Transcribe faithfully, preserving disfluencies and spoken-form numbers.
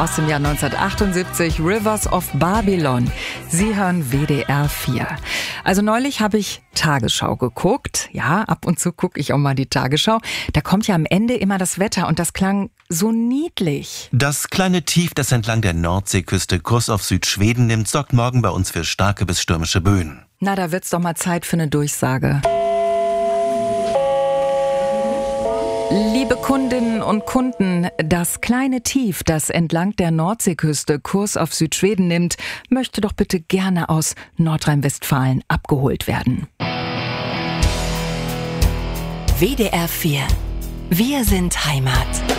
aus dem Jahr neunzehnhundertachtundsiebzig, Rivers of Babylon. Sie hören W D R vier. Also neulich habe ich Tagesschau geguckt. Ja, ab und zu gucke ich auch mal die Tagesschau. Da kommt ja am Ende immer das Wetter und das klang so niedlich. Das kleine Tief, das entlang der Nordseeküste Kurs auf Südschweden nimmt, sorgt morgen bei uns für starke bis stürmische Böen. Na, da wird's doch mal Zeit für eine Durchsage. Liebe Kundinnen und Kunden, das kleine Tief, das entlang der Nordseeküste Kurs auf Südschweden nimmt, möchte doch bitte gerne aus Nordrhein-Westfalen abgeholt werden. W D R vier. Wir sind Heimat.